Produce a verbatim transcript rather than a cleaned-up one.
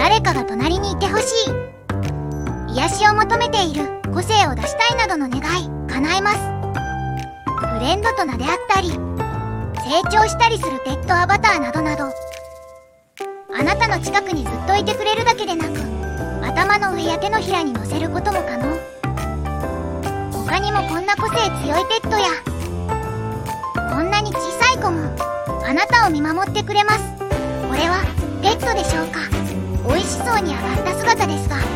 誰かが隣にいてほしい、癒しを求めている、個性を出したいなどの願い叶えます。フレンドと名であったり、成長したりするペットアバターなどなど、あなたの近くにずっといてくれるだけでなく、頭の上や手のひらに乗せることも可能。他にもこんな個性強いペットや、こんなに小さい子もあなたを見守ってくれます。これはペットでしょうか。美味しそうに揚がった姿ですが、